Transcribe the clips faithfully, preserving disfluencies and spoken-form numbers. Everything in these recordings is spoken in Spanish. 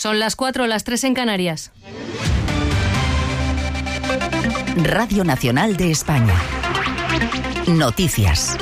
Son las cuatro, las tres en Canarias. Radio Nacional de España. Noticias.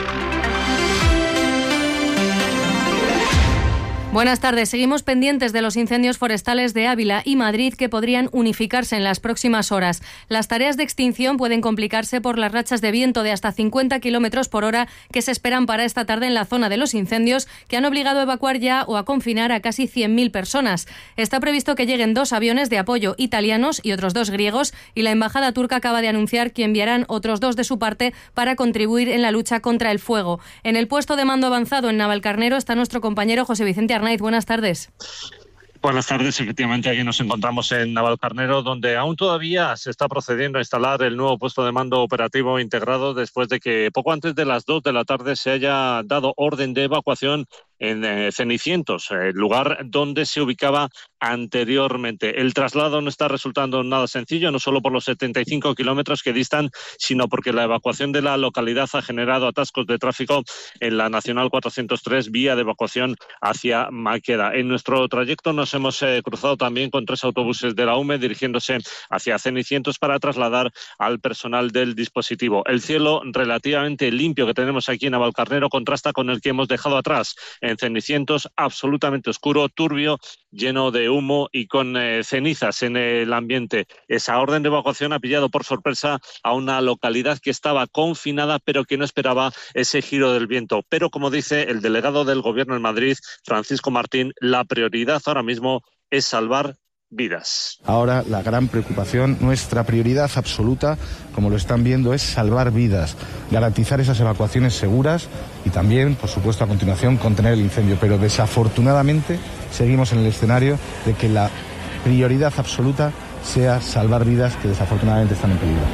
Buenas tardes. Seguimos pendientes de los incendios forestales de Ávila y Madrid que podrían unificarse en las próximas horas. Las tareas de extinción pueden complicarse por las rachas de viento de hasta cincuenta kilómetros por hora que se esperan para esta tarde en la zona de los incendios, que han obligado a evacuar ya o a confinar a casi cien mil personas. Está previsto que lleguen dos aviones de apoyo italianos y otros dos griegos, y la embajada turca acaba de anunciar que enviarán otros dos de su parte para contribuir en la lucha contra el fuego. En el puesto de mando avanzado en Navalcarnero está nuestro compañero José Vicente Arnaiz. Buenas tardes. Buenas tardes. Efectivamente, aquí nos encontramos en Navalcarnero, donde aún todavía se está procediendo a instalar el nuevo puesto de mando operativo integrado después de que poco antes de las dos de la tarde se haya dado orden de evacuación en eh, Cenicientos, el lugar donde se ubicaba anteriormente. El traslado no está resultando nada sencillo, no solo por los setenta y cinco kilómetros que distan, sino porque la evacuación de la localidad ha generado atascos de tráfico en la Nacional cuatrocientos tres, vía de evacuación hacia Maqueda. En nuestro trayecto nos hemos eh, cruzado también con tres autobuses de la U M E dirigiéndose hacia Cenicientos para trasladar al personal del dispositivo. El cielo relativamente limpio que tenemos aquí en Navalcarnero contrasta con el que hemos dejado atrás en Cenicientos, absolutamente oscuro, turbio, lleno de humo y con eh, cenizas en el ambiente. Esa orden de evacuación ha pillado por sorpresa a una localidad que estaba confinada, pero que no esperaba ese giro del viento. Pero, como dice el delegado del Gobierno en Madrid, Francisco Martín, la prioridad ahora mismo es salvar vidas. Ahora la gran preocupación, nuestra prioridad absoluta, como lo están viendo, es salvar vidas, garantizar esas evacuaciones seguras y también, por supuesto, a continuación, contener el incendio. Pero desafortunadamente seguimos en el escenario de que la prioridad absoluta sea salvar vidas que desafortunadamente están en peligro.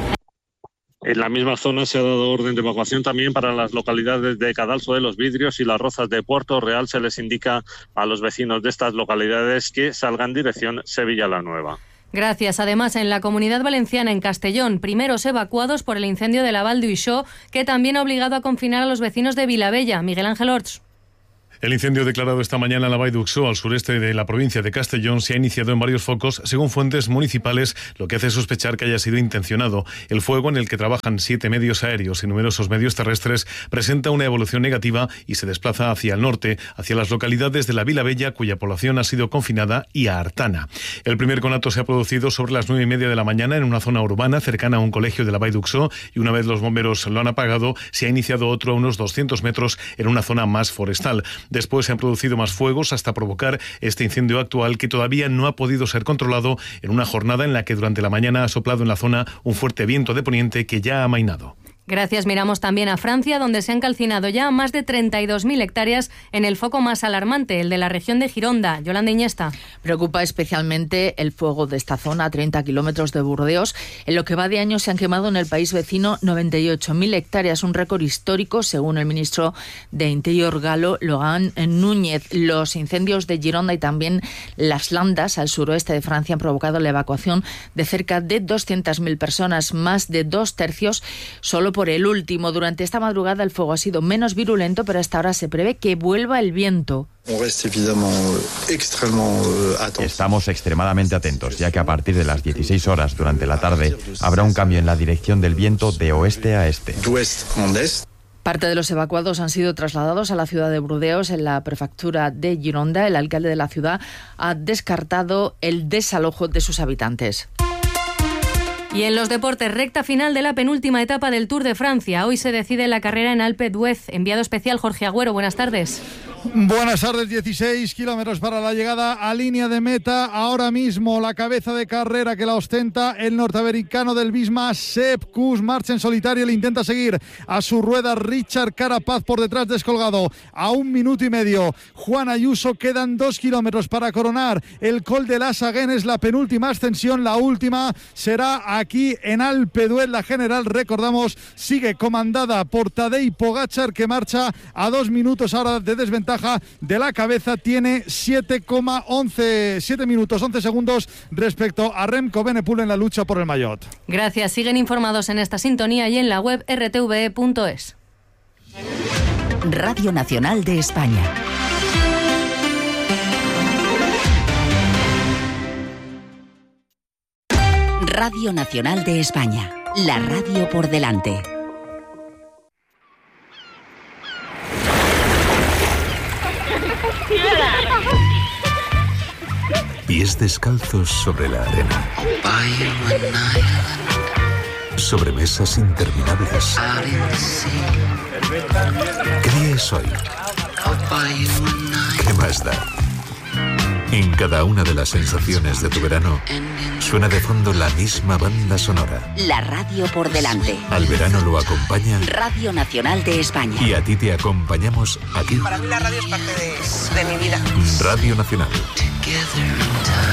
En la misma zona se ha dado orden de evacuación también para las localidades de Cadalso de los Vidrios y Las Rozas de Puerto Real. Se les indica a los vecinos de estas localidades que salgan dirección Sevilla la Nueva. Gracias. Además, en la Comunidad Valenciana, en Castellón, primeros evacuados por el incendio de la Val d'Uixó, que también ha obligado a confinar a los vecinos de Vilabella. Miguel Ángel Orts. El incendio declarado esta mañana en la Vall d'Uixó, al sureste de la provincia de Castellón, se ha iniciado en varios focos, según fuentes municipales, lo que hace sospechar que haya sido intencionado. El fuego, en el que trabajan siete medios aéreos y numerosos medios terrestres, presenta una evolución negativa y se desplaza hacia el norte, hacia las localidades de la Vilabella, cuya población ha sido confinada, y a Artana. El primer conato se ha producido sobre las nueve y media de la mañana en una zona urbana cercana a un colegio de la Vall d'Uixó, y una vez los bomberos lo han apagado, se ha iniciado otro a unos doscientos metros en una zona más forestal. Después se han producido más fuegos hasta provocar este incendio actual, que todavía no ha podido ser controlado en una jornada en la que durante la mañana ha soplado en la zona un fuerte viento de poniente que ya ha amainado. Gracias. Miramos también a Francia, donde se han calcinado ya más de treinta y dos mil hectáreas en el foco más alarmante, el de la región de Gironda. Yolanda Iñesta. Preocupa especialmente el fuego de esta zona, a treinta kilómetros de Burdeos. En lo que va de año se han quemado en el país vecino noventa y ocho mil hectáreas, un récord histórico, según el ministro de Interior galo, Laurent Núñez. Los incendios de Gironda y también las Landas, al suroeste de Francia, han provocado la evacuación de cerca de doscientas mil personas, más de dos tercios solo por Por el último. Durante esta madrugada el fuego ha sido menos virulento, pero hasta ahora se prevé que vuelva el viento. Estamos extremadamente atentos, ya que a partir de las dieciséis horas durante la tarde habrá un cambio en la dirección del viento de oeste a este. Parte de los evacuados han sido trasladados a la ciudad de Burdeos, en la prefectura de Gironda. El alcalde de la ciudad ha descartado el desalojo de sus habitantes. Y en los deportes, recta final de la penúltima etapa del Tour de Francia. Hoy se decide la carrera en Alpe d'Huez. Enviado especial Jorge Agüero, buenas tardes. Buenas tardes. dieciséis kilómetros para la llegada a línea de meta. Ahora mismo la cabeza de carrera que la ostenta el norteamericano del Visma, Sepp Kuss, marcha en solitario. Le intenta seguir a su rueda Richard Carapaz por detrás, descolgado a un minuto y medio. Juan Ayuso, quedan dos kilómetros para coronar el Col de la Saguen. Es la penúltima ascensión, la última será aquí en Alpe d'Huez. La general, recordamos, sigue comandada por Tadej Pogačar, que marcha a dos minutos ahora de desventaja de la cabeza. Tiene siete coma once, siete minutos once segundos respecto a Remco Evenepoel en la lucha por el maillot. Gracias. Siguen informados en esta sintonía y en la web erre te ve e punto es. Radio Nacional de España. Radio Nacional de España. La radio por delante. Pies descalzos sobre la arena. Sobre mesas interminables. ¿Qué día es hoy? ¿Qué más da? En cada una de las sensaciones de tu verano suena de fondo la misma banda sonora. La radio por delante. Al verano lo acompaña Radio Nacional de España. Y a ti te acompañamos aquí. Para mí la radio es parte de, de mi vida. Radio Nacional.